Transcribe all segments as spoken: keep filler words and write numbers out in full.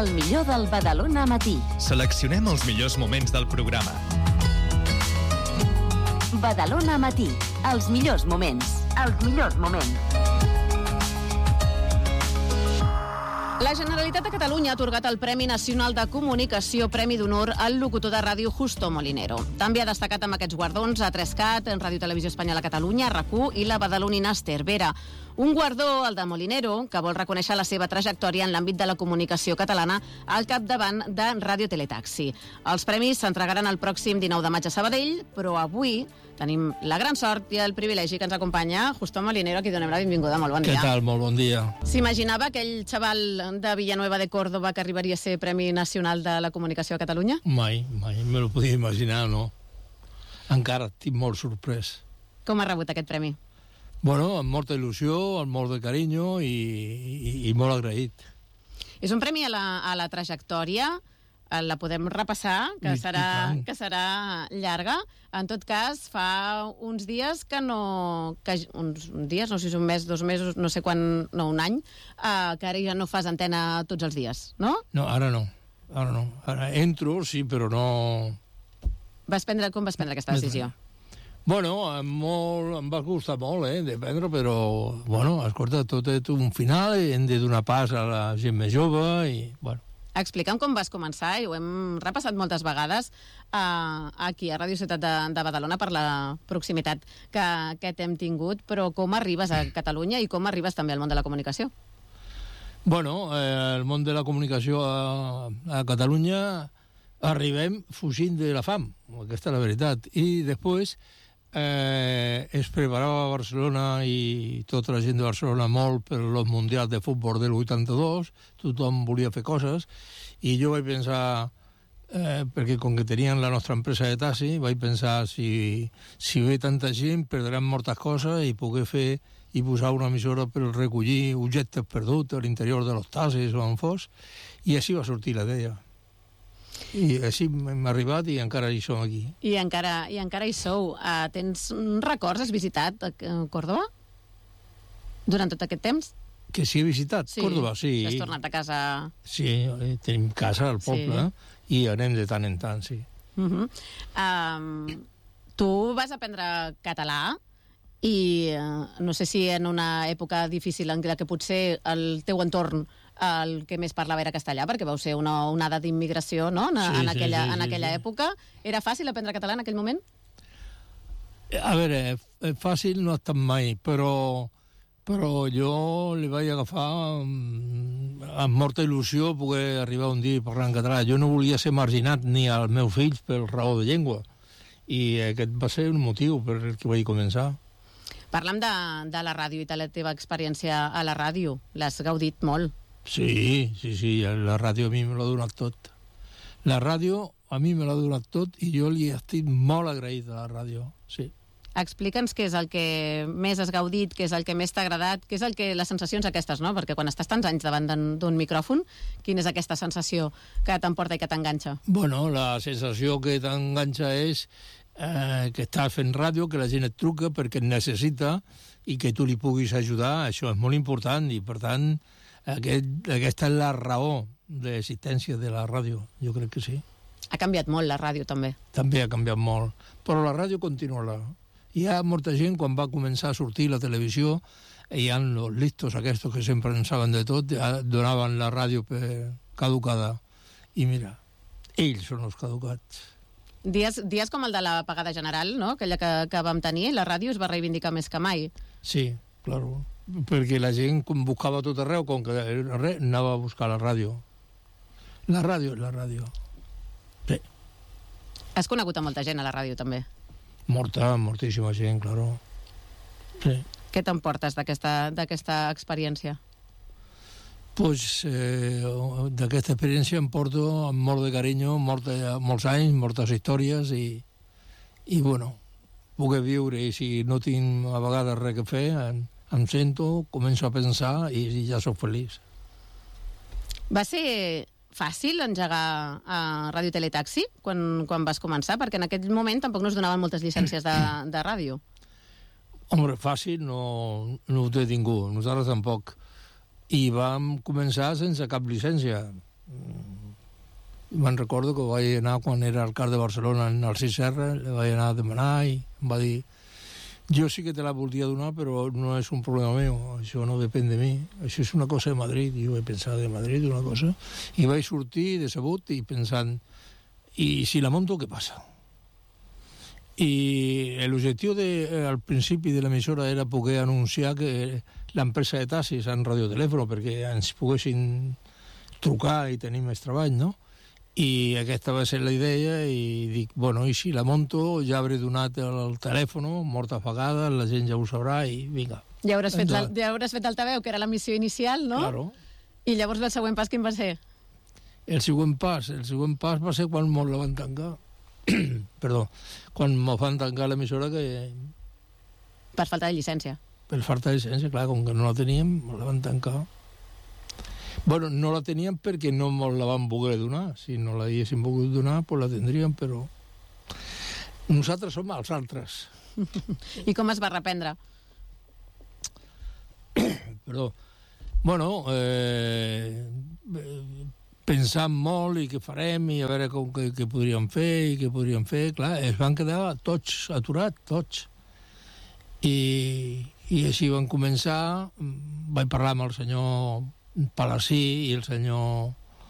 el millor del Badalona Matí. Seleccionem els millors moments del programa. Badalona Matí, els millors moments. Els millors moments. La Generalitat de Catalunya ha atorgat el Premi Nacional de Comunicació Premi d'Honor al locutor de ràdio Justo Molinero. També ha destacat amb aquests guardons a tres cat, en Ràdio Televisió Espanyola Catalunya, R A C U i la badalonina Esther Vera. Un guardó, el de Molinero, que vol reconèixer la seva trajectòria en l'àmbit de la comunicació catalana al capdavant de Ràdio Teletaxi. Els premis s'entregaran el pròxim dinou de maig a Sabadell, però avui tenim la gran sort i el privilegi que ens acompanya Justo Molinero, a qui donem la benvinguda. Molt bon dia. Què tal? Molt bon dia. S'imaginava aquell xaval de Villanueva de Córdoba que arribaria a ser Premi Nacional de la Comunicació a Catalunya? Mai, mai me lo podia imaginar, no. Encara estic molt sorprès. Com ha rebut aquest premi? Bueno, amb molta il·lusió, amb molt de carinyo i, i, i molt agraït. És un premi a la, a la trajectòria, la podem repassar, que I, serà, i que serà llarga. En tot cas, fa uns dies que no... Que, uns dies, no sé si és un mes, dos mesos, no sé quan... No, un any, eh, que ara ja no fas antena tots els dies, no? No, ara no. Ara no. Ara entro, sí, però no... Vas prendre, com vas prendre aquesta decisió? Bueno, molt, em va costar molt, eh, de prendre, però, bueno, escolta, tot és un final, hem de donar pas a la gent més jove i, bueno. Explica'm com vas començar, i ho hem repassat moltes vegades eh, aquí a Ràdio Ciutat de, de Badalona per la proximitat que, que t'hem tingut, però com arribes a Catalunya i com arribes també al món de la comunicació? Bueno, eh, el món de la comunicació a, a Catalunya arribem fugint de la fam, aquesta és la veritat, i després eh, es preparava a Barcelona i tota la gent de Barcelona molt per los mundials de futbol del vuitanta-dos, tothom volia fer coses, i jo vaig pensar, eh, perquè com que tenien la nostra empresa de taxi, vaig pensar si, si ve tanta gent perdran moltes coses i poder fer i posar una emissora per recollir objectes perduts a l'interior de los taxis o on fos, i així va sortir la idea. I així hem arribat i encara hi som aquí. I encara, i encara hi sou. Uh, tens records? Has visitat uh, Córdoba? Durant tot aquest temps? Que sí he visitat sí. Córdoba, sí. Has tornat a casa? Sí, tenim casa al poble, sí. I anem de tant en tant, sí. Uh-huh. Um, tu vas aprendre català i uh, no sé si en una època difícil en la que potser el teu entorn el que més parlava era castellà, perquè vau ser una onada d'immigració, no?, en, sí, en aquella, sí, sí, en aquella sí. època. Era fàcil aprendre català en aquell moment? A veure, fàcil no ha estat mai, però, però jo li vaig agafar amb, amb molta il·lusió poder arribar un dia i parlar en català. Jo no volia ser marginat ni als meus fills per raó de llengua, i aquest va ser un motiu per el que vaig començar. Parlem de, de la ràdio i de la teva experiència a la ràdio. L'has gaudit molt. Sí, sí, sí, la ràdio a mi me l'ha donat tot. La ràdio a mi me l'ha donat tot i jo li estic molt agraït a la ràdio, sí. Explica'ns què és el que més has gaudit, què és el que més t'ha agradat, què és el que, les sensacions aquestes, no? Perquè quan estàs tants anys davant d'un micròfon, quina és aquesta sensació que t'emporta i que t'enganxa? Bueno, la sensació que t'enganxa és eh, que estàs fent ràdio, que la gent et truca perquè et necessita i que tu li puguis ajudar, això és molt important i per tant Aquest, aquesta és la raó d'existència de la ràdio, jo crec que sí. Ha canviat molt la ràdio, també. També ha canviat molt, però la ràdio continuarà. Hi ha molta gent, quan va començar a sortir la televisió, hi ha els listos aquests que sempre en saben de tot, donaven la ràdio per caducada. I mira, ells són els caducats. Dies, dies com el de la pagada general, no?, aquella que, que vam tenir, la ràdio es va reivindicar més que mai. Sí, claro. Perquè la gent buscava tot arreu, com que res, anava a buscar la ràdio. La ràdio és la ràdio. Sí. Has conegut a molta gent a la ràdio, també? Molta, moltíssima gent, claro. Sí. Què t'emportes d'aquesta experiència? Pues eh, d'aquesta experiència em porto amb molt de carinyo, molt, molts anys, moltes històries i, i bueno, poder viure, i si no tinc a vegades res que fer, en, em sento, començo a pensar i, i ja soc feliç. Va ser fàcil engegar a Ràdio Teletaxi quan, quan vas començar? Perquè en aquell moment tampoc no es donaven moltes llicències de, de ràdio. Home, fàcil no, no ho té ningú, nosaltres tampoc. I vam començar sense cap llicència. Me'n recordo que vaig anar, quan era alcalde de Barcelona, en Narcís Serra, le vaig anar a demanar i em va dir: jo sí que te la voldria donar, però no és un problema meu, això no depèn de mi, això és una cosa de Madrid. I jo vaig pensar de Madrid, una cosa, i vaig sortir decebut i pensant, i si la monto, què passa? I l'objectiu de, al principi de l'emissora era poder anunciar que l'empresa de taxis en radiotelèfon, perquè ens poguessin trucar i tenir més treball, no? I aquesta va ser la idea, i dic, bueno, i si la monto, ja hauré donat el telèfon, moltes vegades, la gent ja ho sabrà, i vinga. Ja hauràs fet, la, ja hauràs fet altaveu, que era la missió inicial, no? Claro. I llavors el següent pas quin va ser? El següent pas, el següent pas va ser quan mos la van tancar. Perdó, quan mos van tancar l'emissora, que... Per falta de llicència. Per falta de llicència, clar, com que no la teníem, mos la van tancar. Bueno, no la teníem perquè no mos la van voler donar. Si no la haguéssim volgut donar, pues la tindríem, però... Nosaltres som els altres. I com es va reprendre? Perdó. Bueno, eh... pensant molt i què farem i a veure com, què, què podríem fer i què podríem fer, clar, es van quedar tots aturats, tots. I, i així van començar, vaig parlar amb el senyor Palací i el senyor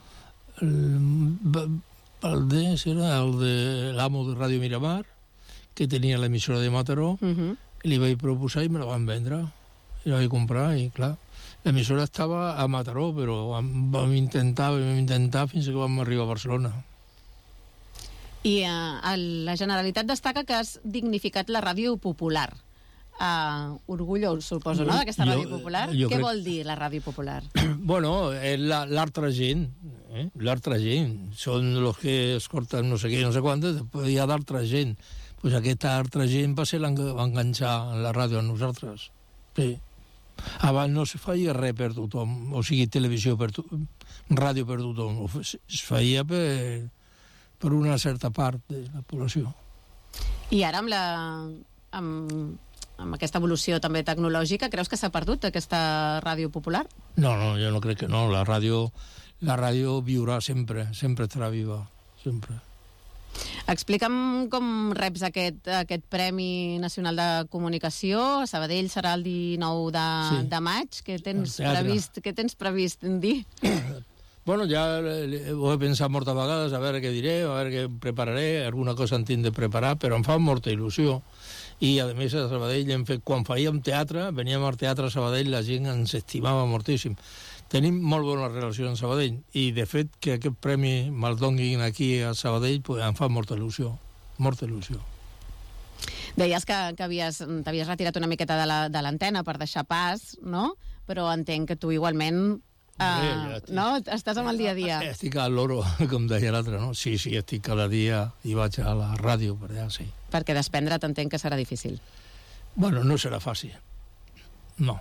Valdés, era el de l'amo de Ràdio Miramar, que tenia l'emissora de Mataró, uh-huh. Li vaig proposar i me la van vendre, i la vaig comprar, i clar, l'emissora estava a Mataró, però vam intentar, vam intentar fins que vam arribar a Barcelona. I uh, la Generalitat destaca que has dignificat la ràdio popular. Uh, orgullo, suposo, no?, d'aquesta ràdio popular. Què crec... vol dir la ràdio popular? Bueno, és l'altra gent, eh? L'altra gent. Són els que escolten no sé què, no sé quantes, després hi ha d'altra gent. Pues aquesta altra gent va ser l'enganxar en la ràdio a nosaltres. Sí. Abans no se feia res per tothom, o sigui, televisió per tothom, ràdio per tothom, es feia per, per una certa part de la població. I ara amb la... amb, amb aquesta evolució també tecnològica, creus que s'ha perdut aquesta ràdio popular? No, no, jo no crec que no. La ràdio, la ràdio viurà sempre, sempre estarà viva, sempre. Explica'm com reps aquest, aquest Premi Nacional de Comunicació. A Sabadell serà el dinou de, sí. de maig. Què tens previst, què tens previst dir? Bueno, ja ho he pensat moltes vegades, a veure què diré, a veure què prepararé, alguna cosa en tinc de preparar, però em fa molta il·lusió. I, a més, a Sabadell hem fet, quan fèiem teatre, veníem al teatre a Sabadell, la gent ens estimava moltíssim. Tenim molt bona relació amb Sabadell i, de fet, que aquest premi me'l donguin aquí a Sabadell pues, em fa molta il·lusió, molta il·lusió. Deies que, que havies, t'havies retirat una miqueta de l'antena la, per deixar pas, no? Però entenc que tu igualment eh, ja estic, no? Estàs amb el dia a dia. Estic al loro, com deia l'altre, no? Sí, sí, estic cada dia i vaig a la ràdio per allà, sí. Perquè desprendre't entenc que serà difícil. Bueno, no serà fàcil, no.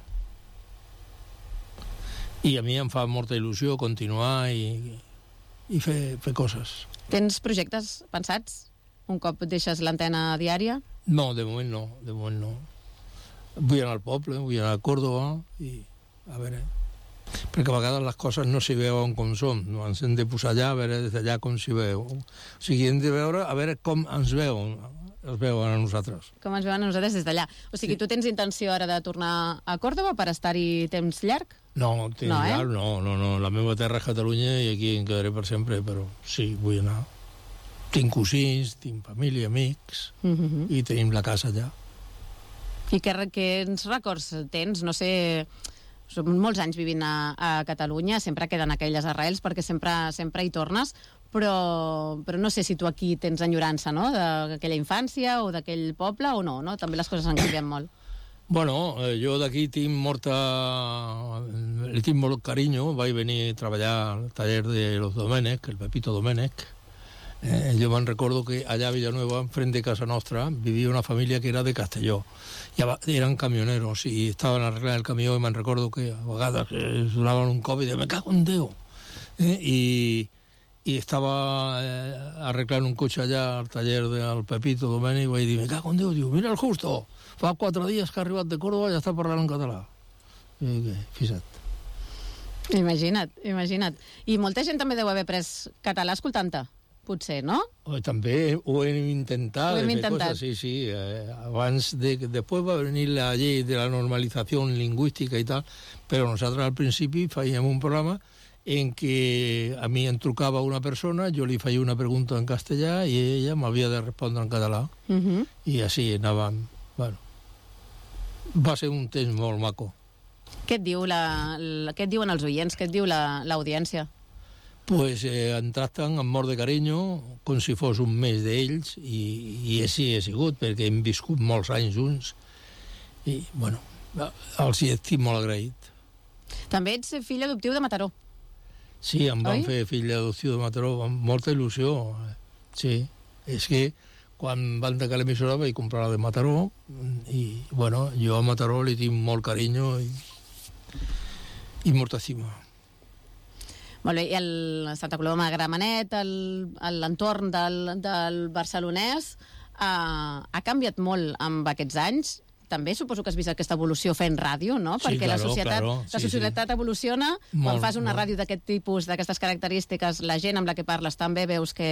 I a mi em fa molta il·lusió continuar i, i fer, fer coses. Tens projectes pensats un cop deixes l'antena diària? No, de moment no, de moment no. Vull anar al poble, vull anar a Còrdova i a veure... Perquè a vegades les coses no s'hi veuen com són, no? Ens hem de posar allà, a veure des d'allà com s'hi veu. O sigui, hem de veure, a veure com ens veuen, ens veuen a nosaltres. Com ens veuen a nosaltres des d'allà. O sigui, sí. Tu tens intenció ara de tornar a Còrdova per estar-hi temps llarg? No, temps no, eh? llarg no, no, no. La meva terra és Catalunya i aquí em quedaré per sempre, però sí, vull anar. Tinc cosins, tinc família, amics, uh-huh. i tenim la casa allà. I què, què records tens? No sé... Som molts anys vivint a, a Catalunya, sempre queden aquelles arrels perquè sempre, sempre hi tornes, però, però no sé si tu aquí tens enyorança, no?, d'aquella infància o d'aquell poble o no, no? També les coses han canviat molt. Bueno, eh, jo d'aquí tinc molta... li tinc molt carinyo, vaig venir a treballar al taller de los Domènech, el Pepito Domènech. Eh, jo me'n recordo que allà a Villanueva, enfrente de casa nostra, vivia una família que era de Castelló. I eren camioneros i estaven arreglant el camió i me'n recordo que a vegades es donaven un cop i deien, me cago en Déu. Eh, i, I estava eh, arreglant un cotxe allà al taller del Pepito Domènech i vaig dir, me cago en Déu, diu, mira el Justo, fa quatre dies que ha arribat de Córdoba i ja està parlant en català. I què, fixa't. Imagina't, imagina't. I molta gent també deu haver pres català escoltant-te, potser, no? O també ho hem intentat. Ho hem de fer intentat. Cosas, sí, sí. Eh, abans de... Después va venir la ley de la normalización lingüística y tal, pero nosotros al principi fèiem un programa en què a mi em trucava una persona, jo li feia una pregunta en castellà i ella m'havia de respondre en català. Uh -huh. I així anàvem. Bueno, va ser un temps molt maco. Què et diu la, la, què et diuen els oients? Què et diu la, l'audiència? Pues eh, em tracten amb molt de carinyo, com si fos un mes d'ells, i, i així he sigut, perquè hem viscut molts anys junts, i, bueno, els hi estic molt agraït. També ets fill adoptiu de Mataró. Sí, em van Oi? fer fill adoptiu de Mataró, amb molta il·lusió. Sí, és que quan van tancar l'emissora vaig comprar la de Mataró, i, bueno, jo a Mataró li tinc molt carinyo i, i molta estima. Molt bé, i el Santa Coloma de Gramenet, el- l'entorn del, del barcelonès, eh, ha canviat molt amb aquests anys. També suposo que has vist aquesta evolució fent ràdio, no? Sí, Perquè la claro, societat, claro. la Sí, societat evoluciona. Quan Molt, fas una molt. ràdio d'aquest tipus, d'aquestes característiques, la gent amb la que parles també veus que